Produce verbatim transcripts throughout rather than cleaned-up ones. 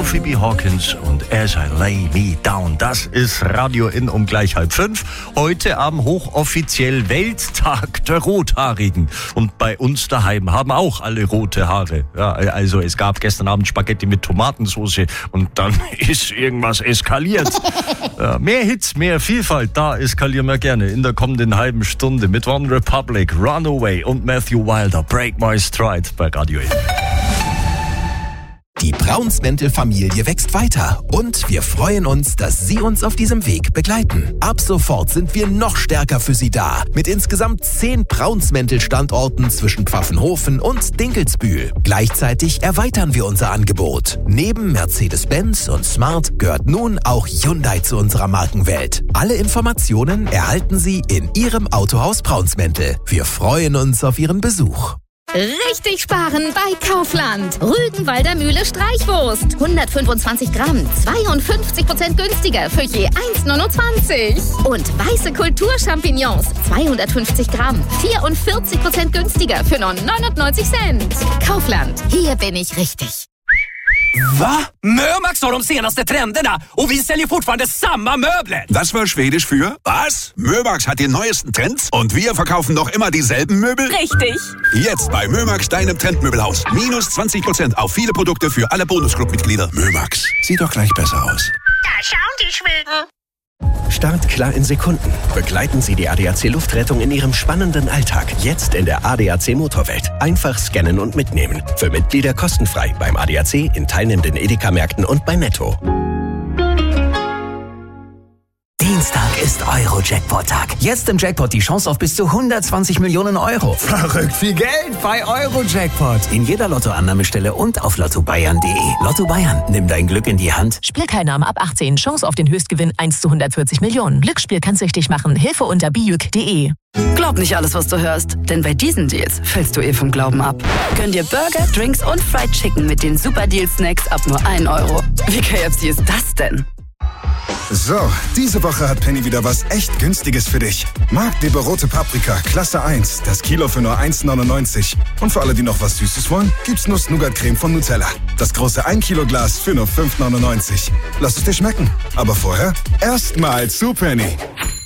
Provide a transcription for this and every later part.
Phoebe Hawkins und As I Lay Me Down. Das ist Radio In um gleich halb fünf. Heute Abend hochoffiziell Welttag der Rothaarigen. Und bei uns daheim haben auch alle rote Haare. Ja, also es gab gestern Abend Spaghetti mit Tomatensauce und dann ist irgendwas eskaliert. Ja, mehr Hits, mehr Vielfalt, da eskalieren wir gerne in der kommenden halben Stunde mit One Republic, Runaway und Matthew Wilder, Break My Stride bei Radio In. Die Braunsmäntel-Familie wächst weiter und wir freuen uns, dass Sie uns auf diesem Weg begleiten. Ab sofort sind wir noch stärker für Sie da, mit insgesamt zehn Braunsmäntel-Standorten zwischen Pfaffenhofen und Dinkelsbühl. Gleichzeitig erweitern wir unser Angebot. Neben Mercedes-Benz und Smart gehört nun auch Hyundai zu unserer Markenwelt. Alle Informationen erhalten Sie in Ihrem Autohaus Braunsmäntel. Wir freuen uns auf Ihren Besuch. Richtig sparen bei Kaufland. Rügenwalder Mühle Streichwurst. hundertfünfundzwanzig Gramm, zweiundfünfzig Prozent günstiger für je eins Komma neunundzwanzig. Und weiße Kulturchampignons, zweihundertfünfzig Gramm, vierundvierzig Prozent günstiger für nur neunundneunzig Cent. Kaufland, hier bin ich richtig. Va? Mömax har de senaste trenderna och vi säljer fortfarande samma möbler. Das war Schwedisch für was? Mömax hat die neuesten Trends und wir verkaufen noch immer dieselben Möbel? Richtig. Jetzt bei Mömax, deinem Trendmöbelhaus. Minus zwanzig Prozent auf viele Produkte für alle Bonusclub-Mitglieder. Mömax, sieht doch gleich besser aus. Da schauen die Schweden. Startklar in Sekunden. Begleiten Sie die A D A C Luftrettung in Ihrem spannenden Alltag. Jetzt in der A D A C Motorwelt. Einfach scannen und mitnehmen. Für Mitglieder kostenfrei beim A D A C, in teilnehmenden Edeka-Märkten und bei Netto. Dienstag ist Euro-Jackpot-Tag. Jetzt im Jackpot die Chance auf bis zu hundertzwanzig Millionen Euro. Verrückt viel Geld bei Euro-Jackpot. In jeder Lottoannahmestelle und auf lotto bayern punkt de. Lotto Bayern, nimm dein Glück in die Hand. Spielteilnahme ab achtzehn. Chance auf den Höchstgewinn eins zu hundertvierzig Millionen. Glücksspiel kann süchtig machen. Hilfe unter bijuk punkt de. Glaub nicht alles, was du hörst, denn bei diesen Deals fällst du eh vom Glauben ab. Gönn dir Burger, Drinks und Fried Chicken mit den Super-Deal-Snacks ab nur ein Euro. Wie K F C ist das denn? So, diese Woche hat Penny wieder was echt Günstiges für dich. Magdeburg rote Paprika, Klasse eins, das Kilo für nur eins Komma neunundneunzig. Und für alle, die noch was Süßes wollen, gibt's Nuss-Nougat-Creme von Nutella. Das große ein Kilo Glas für nur fünf Komma neunundneunzig. Lass es dir schmecken. Aber vorher erstmal zu Penny.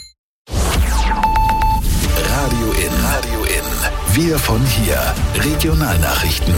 Radio In. Radio In. Wir von hier. Regionalnachrichten.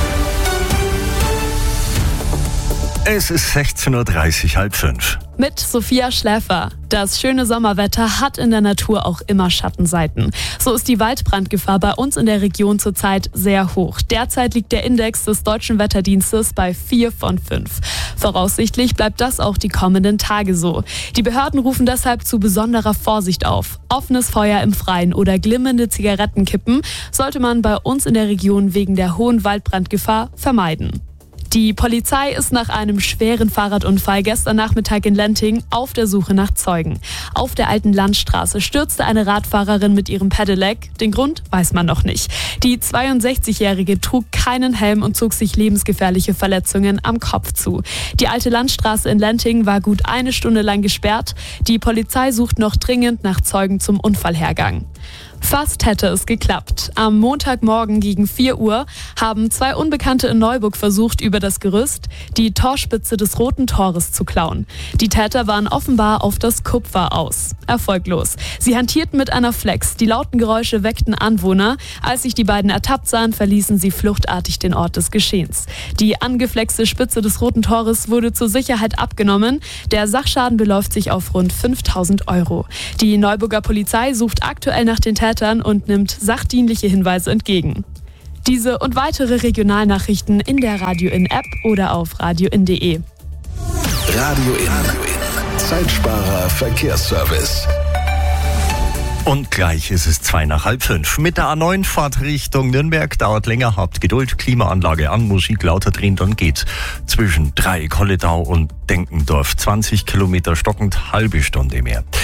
Es ist sechzehn Uhr dreißig, halb fünf. Mit Sophia Schläfer. Das schöne Sommerwetter hat in der Natur auch immer Schattenseiten. So ist die Waldbrandgefahr bei uns in der Region zurzeit sehr hoch. Derzeit liegt der Index des Deutschen Wetterdienstes bei vier von fünf. Voraussichtlich bleibt das auch die kommenden Tage so. Die Behörden rufen deshalb zu besonderer Vorsicht auf. Offenes Feuer im Freien oder glimmende Zigarettenkippen sollte man bei uns in der Region wegen der hohen Waldbrandgefahr vermeiden. Die Polizei ist nach einem schweren Fahrradunfall gestern Nachmittag in Lenting auf der Suche nach Zeugen. Auf der alten Landstraße stürzte eine Radfahrerin mit ihrem Pedelec. Den Grund weiß man noch nicht. Die zweiundsechzigjährige trug keinen Helm und zog sich lebensgefährliche Verletzungen am Kopf zu. Die alte Landstraße in Lenting war gut eine Stunde lang gesperrt. Die Polizei sucht noch dringend nach Zeugen zum Unfallhergang. Fast hätte es geklappt. Am Montagmorgen gegen vier Uhr haben zwei Unbekannte in Neuburg versucht, über das Gerüst die Torspitze des Roten Tores zu klauen. Die Täter waren offenbar auf das Kupfer aus. Erfolglos. Sie hantierten mit einer Flex. Die lauten Geräusche weckten Anwohner. Als sich die beiden ertappt sahen, verließen sie fluchtartig den Ort des Geschehens. Die angeflexte Spitze des Roten Tores wurde zur Sicherheit abgenommen. Der Sachschaden beläuft sich auf rund fünftausend Euro. Die Neuburger Polizei sucht aktuell nach den Tätern und nimmt sachdienliche Hinweise entgegen. Diese und weitere Regionalnachrichten in der Radio In App oder auf radio in punkt de. Radio In. Radio In. Zeitsparer Verkehrsservice. Und gleich ist es zwei nach halb fünf. Mit der A neun Fahrt Richtung Nürnberg dauert länger, habt Geduld, Klimaanlage an, Musik lauter drehen, dann geht's. Zwischen Dreieck, Holledau und Denkendorf zwanzig Kilometer stockend, halbe Stunde mehr.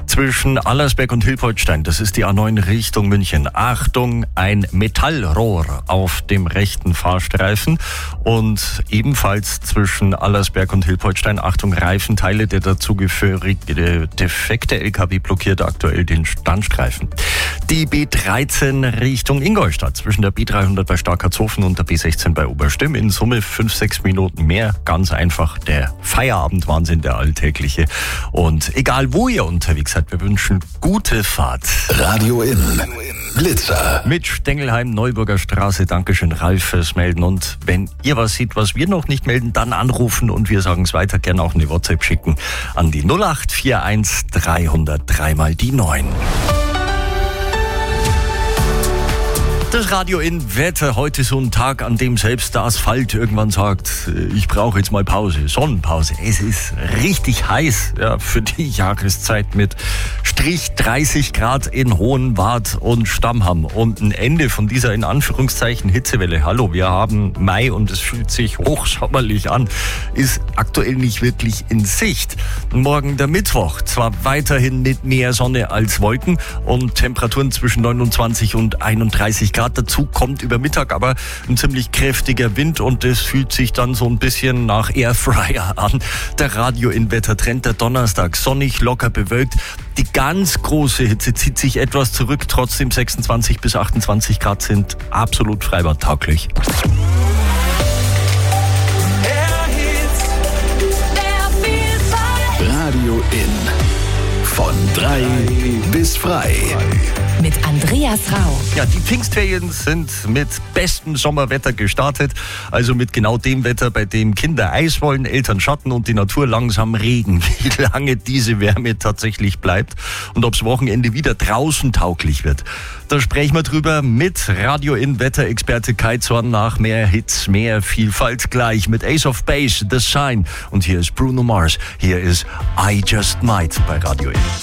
Zwischen Allersberg und Hilpoltstein, das ist die A neun Richtung München. Achtung, ein Metallrohr auf dem rechten Fahrstreifen. Und ebenfalls zwischen Allersberg und Hilpoltstein, Achtung, Reifenteile, der dazugehörige defekte L K W blockiert aktuell den Standstreifen. Die B dreizehn Richtung Ingolstadt, zwischen der B dreihundert bei Starkartshofen und der B sechzehn bei Oberstimm. In Summe fünf, sechs Minuten mehr. Ganz einfach der Feierabendwahnsinn, der alltägliche. Und egal wo ihr unterwegs seid, wir wünschen gute Fahrt. Radio In. Blitzer. Mit Stengelheim, Neuburger Straße. Dankeschön, Ralf, fürs Melden. Und wenn ihr was seht, was wir noch nicht melden, dann anrufen und wir sagen es weiter. Gerne auch eine WhatsApp schicken an die null acht vier eins dreihundert drei mal die neun. Das Radio in Wetter, heute so ein Tag, an dem selbst der Asphalt irgendwann sagt, ich brauche jetzt mal Pause, Sonnenpause. Es ist richtig heiß, ja, für die Jahreszeit mit Strich dreißig Grad in Hohenwart und Stammham. Und ein Ende von dieser in Anführungszeichen Hitzewelle. Hallo, wir haben Mai und es fühlt sich hochsommerlich an, ist aktuell nicht wirklich in Sicht. Morgen der Mittwoch, zwar weiterhin mit mehr Sonne als Wolken und Temperaturen zwischen neunundzwanzig und einunddreißig Grad. Dazu kommt über Mittag aber ein ziemlich kräftiger Wind und es fühlt sich dann so ein bisschen nach Airfryer an. Der Radio in Wettertrend, der Donnerstag, sonnig, locker bewölkt. Die ganz große Hitze zieht sich etwas zurück, trotzdem sechsundzwanzig bis achtundzwanzig Grad sind absolut freibadtauglich. Radio In. Von drei bis frei. Mit Andreas Rau. Ja, die Pfingstferien sind mit bestem Sommerwetter gestartet. Also mit genau dem Wetter, bei dem Kinder Eis wollen, Eltern Schatten und die Natur langsam Regen. Wie lange diese Wärme tatsächlich bleibt und ob's Wochenende wieder draußen tauglich wird. Da sprechen wir drüber mit Radio In Wetterexperte Kai Zorn nach mehr Hits, mehr Vielfalt gleich mit Ace of Base, The Sign. Und hier ist Bruno Mars. Hier ist I Just Might bei Radio In.